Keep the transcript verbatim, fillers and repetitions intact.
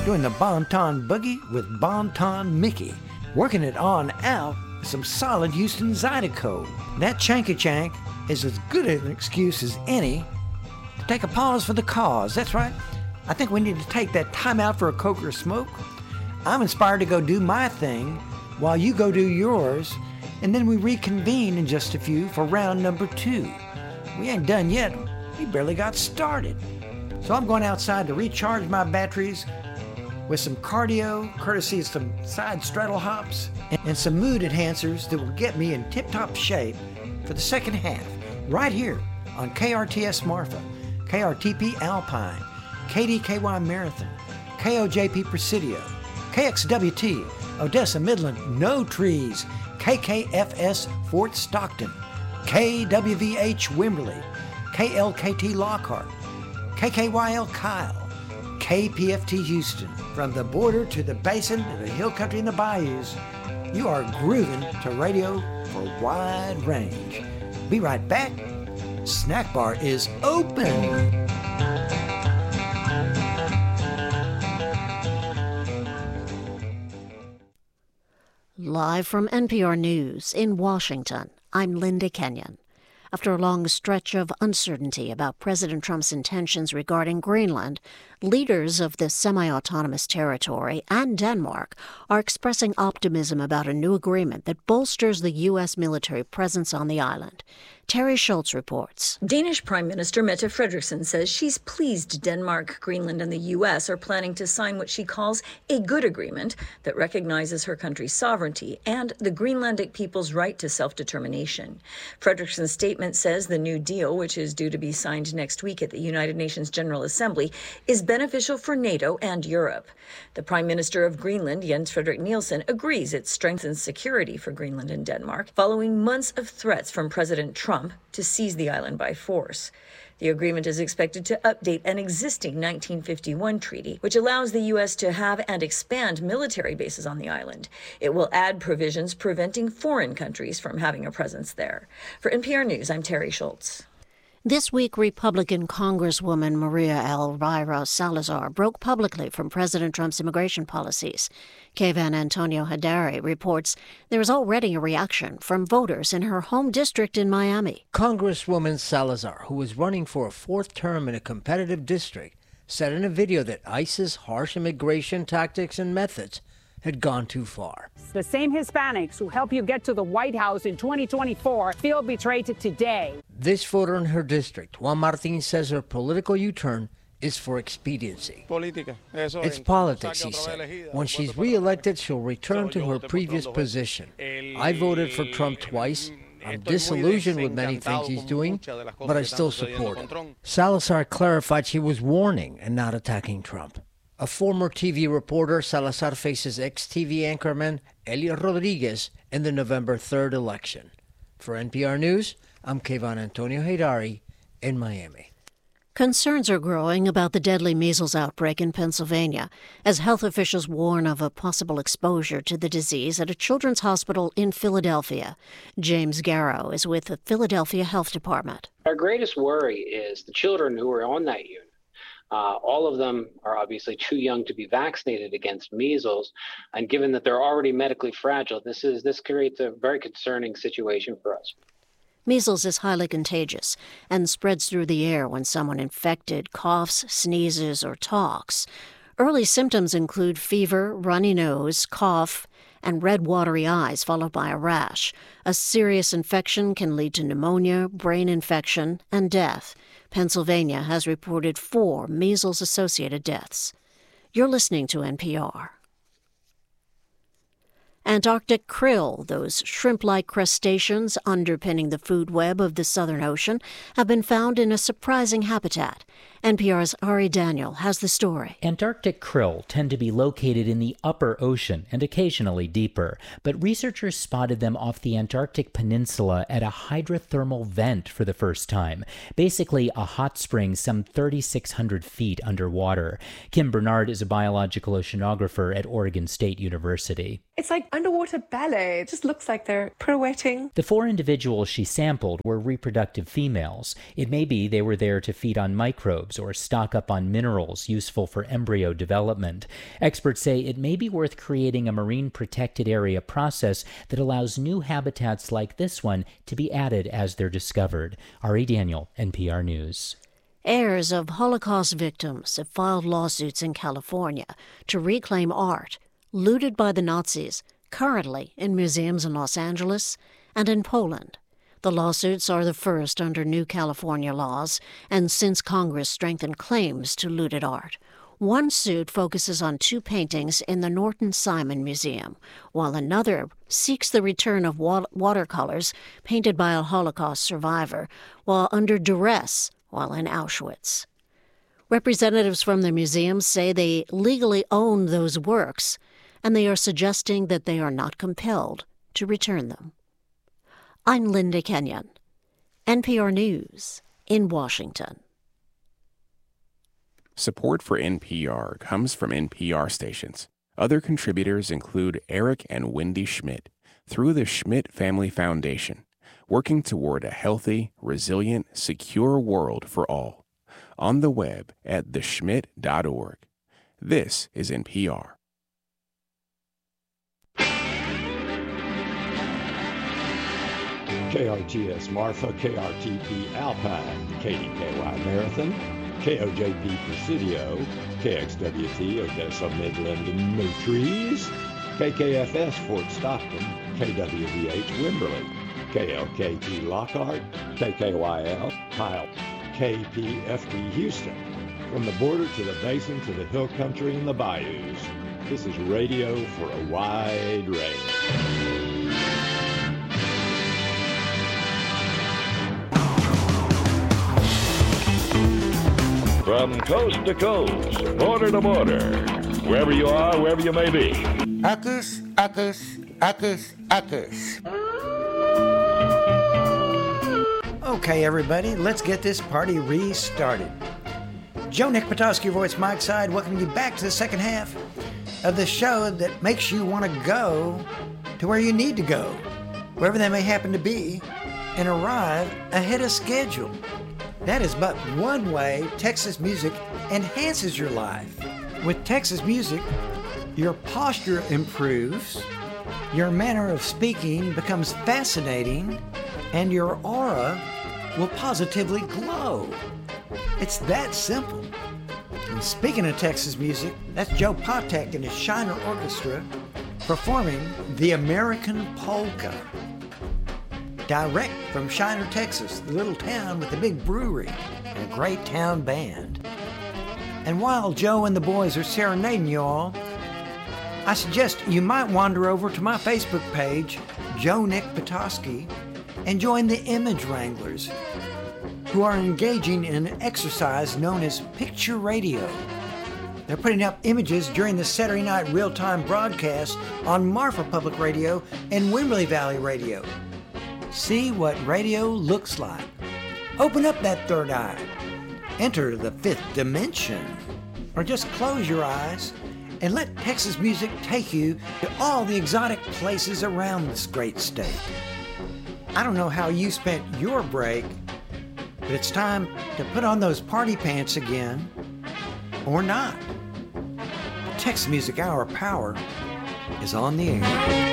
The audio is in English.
doing the Bon-Ton Boogie with Bon-Ton Mickey, working it on out with some solid Houston Zydeco. That Chanky-Chank is as good an excuse as any to take a pause for the cause. That's right. I think we need to take that time out for a Coke or a smoke. I'm inspired to go do my thing while you go do yours, and then we reconvene in just a few for round number two. We ain't done yet. We barely got started. So I'm going outside to recharge my batteries with some cardio, courtesy of some side straddle hops, and some mood enhancers that will get me in tip-top shape for the second half, right here on K R T S Marfa, K R T P Alpine, K D K Y Marathon, K O J P Presidio, K X W T, Odessa Midland, No Trees, K K F S Fort Stockton, K W V H Wimberley, K L K T Lockhart, K K Y L Kyle, K P F T Houston. From the border to the basin to the hill country and the bayous, you are grooving to radio for wide range. Be right back. Snack bar is open. Live from N P R News in Washington, I'm Linda Kenyon. After a long stretch of uncertainty about President Trump's intentions regarding Greenland, leaders of the semi-autonomous territory and Denmark are expressing optimism about a new agreement that bolsters the U S military presence on the island. Terry Schultz reports. Danish Prime Minister Mette Frederiksen says she's pleased Denmark, Greenland, and the U S are planning to sign what she calls a good agreement that recognizes her country's sovereignty and the Greenlandic people's right to self-determination. Frederiksen's statement says the new deal, which is due to be signed next week at the United Nations General Assembly, is beneficial for NATO and Europe. The Prime Minister of Greenland, Jens Frederik Nielsen, agrees it strengthens security for Greenland and Denmark following months of threats from President Trump to seize the island by force. The agreement is expected to update an existing nineteen fifty-one treaty, which allows the U S to have and expand military bases on the island. It will add provisions preventing foreign countries from having a presence there. For N P R News, I'm Terry Schultz. This week, Republican Congresswoman Maria Elvira Salazar broke publicly from President Trump's immigration policies. Kevan Antonio Hadari reports there is already a reaction from voters in her home district in Miami. Congresswoman Salazar, who is running for a fourth term in a competitive district, said in a video that ICE's harsh immigration tactics and methods had gone too far. The same Hispanics who helped you get to the White House in twenty twenty-four feel betrayed today. This voter in her district, Juan Martin, says her political U-turn is for expediency. It's politics, he said. When she's re-elected, she'll return to her previous position. I voted for Trump twice. I'm disillusioned with many things he's doing, but I still support him. Salazar clarified she was warning and not attacking Trump. A former T V reporter, Salazar faces ex-T V anchorman Elio Rodriguez in the November third election. For N P R News, I'm Kevan Antonio Hadari in Miami. Concerns are growing about the deadly measles outbreak in Pennsylvania as health officials warn of a possible exposure to the disease at a children's hospital in Philadelphia. James Garrow is with the Philadelphia Health Department. Our greatest worry is the children who are on that unit. Uh, all of them are obviously too young to be vaccinated against measles, and given that they're already medically fragile, this is this creates a very concerning situation for us. Measles is highly contagious and spreads through the air when someone infected coughs, sneezes, or talks. Early symptoms include fever, runny nose, cough, and red watery eyes followed by a rash. A serious infection can lead to pneumonia, brain infection, and death. Pennsylvania has reported four measles-associated deaths. You're listening to N P R. Antarctic krill, those shrimp-like crustaceans underpinning the food web of the Southern Ocean, have been found in a surprising habitat. N P R's Ari Daniel has the story. Antarctic krill tend to be located in the upper ocean and occasionally deeper, but researchers spotted them off the Antarctic Peninsula at a hydrothermal vent for the first time, basically a hot spring some thirty-six hundred feet underwater. Kim Bernard is a biological oceanographer at Oregon State University. It's like underwater ballet. It just looks like they're pirouetting. The four individuals she sampled were reproductive females. It may be they were there to feed on microbes or stock up on minerals useful for embryo development. Experts say it may be worth creating a marine protected area process that allows new habitats like this one to be added as they're discovered. Ari Daniel, N P R News. Heirs of Holocaust victims have filed lawsuits in California to reclaim art looted by the Nazis, currently in museums in Los Angeles and in Poland. The lawsuits are the first under new California laws, and since Congress strengthened claims to looted art. One suit focuses on two paintings in the Norton Simon Museum, while another seeks the return of wa- watercolors painted by a Holocaust survivor while under duress while in Auschwitz. Representatives from the museums say they legally own those works, and they are suggesting that they are not compelled to return them. I'm Linda Kenyon, N P R News in Washington. Support for N P R comes from N P R stations. Other contributors include Eric and Wendy Schmidt through the Schmidt Family Foundation, working toward a healthy, resilient, secure world for all. On the web at the schmidt dot org. This is N P R. K R T S Marfa, K R T P Alpine, K D K Y Marathon, K O J P Presidio, K X W T Odessa Midland Motrice, K K F S Fort Stockton, K W V H Wimberley, K L K T Lockhart, K K Y L Kyle, K P F D Houston. From the border to the basin to the hill country and the bayous, this is radio for a wide range. From coast to coast, border to border, wherever you are, wherever you may be. Uckus, uckus, uckus, uckus. Okay, everybody, let's get this party restarted. Joe Nick Petoskey, voice Mike Side, welcoming you back to the second half of the show that makes you want to go to where you need to go, wherever that may happen to be, and arrive ahead of schedule. That is but one way Texas music enhances your life. With Texas music, your posture improves, your manner of speaking becomes fascinating, and your aura will positively glow. It's that simple. And speaking of Texas music, that's Joe Patek and his Shiner Orchestra performing the American Polka. Direct from Shiner, Texas, the little town with the big brewery and a great town band. And while Joe and the boys are serenading you all, I suggest you might wander over to my Facebook page, Joe Nick Petoskey, and join the Image Wranglers, who are engaging in an exercise known as Picture Radio. They're putting up images during the Saturday night real-time broadcast on Marfa Public Radio and Wimberley Valley Radio. See what radio looks like. Open up that third eye. Enter the fifth dimension. Or just close your eyes and let Texas music take you to all the exotic places around this great state. I don't know how you spent your break, but it's time to put on those party pants again, or not. Texas Music Hour Power is on the air.